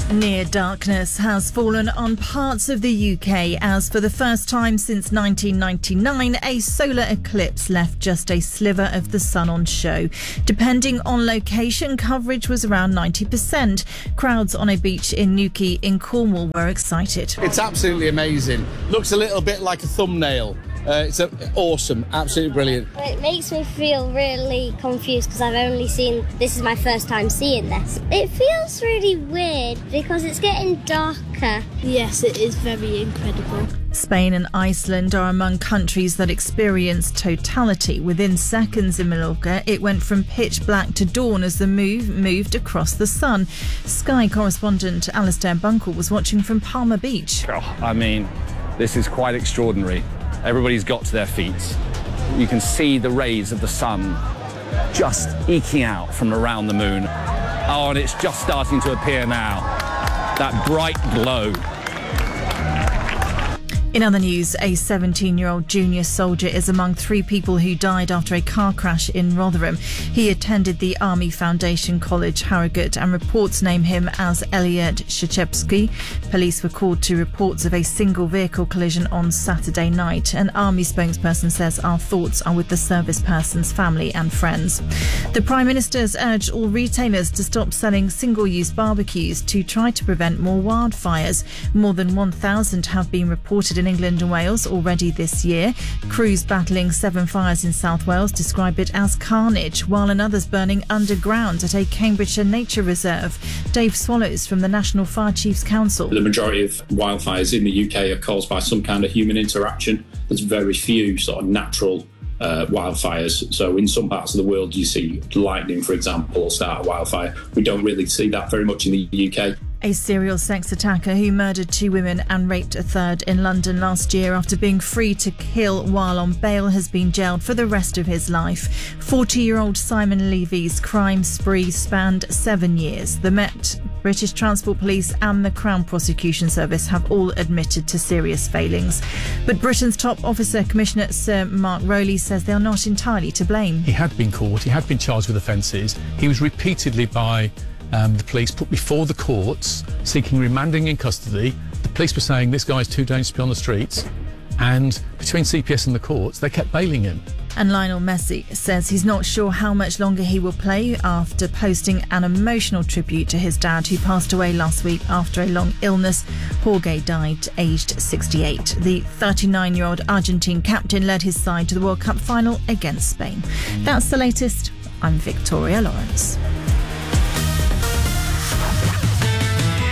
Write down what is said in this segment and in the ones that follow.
Near darkness has fallen on parts of the UK as for the first time since 1999, a solar eclipse left just a sliver of the sun on show. Depending on location, coverage was around 90%. Crowds on a beach in Newquay in Cornwall were excited. It's absolutely amazing. Looks a little bit like a thumbnail. It's awesome, absolutely brilliant. It makes me feel really confused because this is my first time seeing this. It feels really weird because it's getting darker. Yes, it is very incredible. Spain and Iceland are among countries that experienced totality. Within seconds in Mallorca, it went from pitch black to dawn as the moved across the sun. Sky correspondent Alistair Bunkle was watching from Palmer Beach. This is quite extraordinary. Everybody's got to their feet. You can see the rays of the sun just eking out from around the moon. Oh, and it's just starting to appear now. That bright glow. In other news, a 17-year-old junior soldier is among 3 people who died after a car crash in Rotherham. He attended the Army Foundation College, Harrogate, and reports name him as Elliot Shchepsky. Police were called to reports of a single vehicle collision on Saturday night. An Army spokesperson says our thoughts are with the service person's family and friends. The Prime Minister's urged all retailers to stop selling single-use barbecues to try to prevent more wildfires. More than 1,000 have been reported in England and Wales already this year. Crews battling 7 fires in South Wales describe it as carnage, while another's burning underground at a Cambridgeshire nature reserve. Dave Swallows from the National Fire Chiefs Council. The majority of wildfires in the UK are caused by some kind of human interaction. There's very few sort of natural wildfires. So in some parts of the world you see lightning, for example, start a wildfire. We don't really see that very much in the UK. A serial sex attacker who murdered 2 women and raped a third in London last year after being free to kill while on bail has been jailed for the rest of his life. 40-year-old Simon Levy's crime spree spanned 7 years. The Met, British Transport Police and the Crown Prosecution Service have all admitted to serious failings. But Britain's top officer, Commissioner Sir Mark Rowley, says they are not entirely to blame. He had been caught, he had been charged with offences. He was repeatedly by the police put before the courts seeking remanding in custody. The police were saying this guy's too dangerous to be on the streets, and between CPS and the courts they kept bailing him. And Lionel Messi says he's not sure how much longer he will play after posting an emotional tribute to his dad, who passed away last week after a long illness. Jorge died aged 68. The 39-year-old Argentine captain led his side to the World Cup final against Spain. That's the latest. I'm Victoria Lawrence.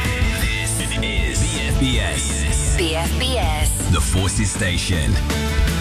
BFBS. The Forces Station.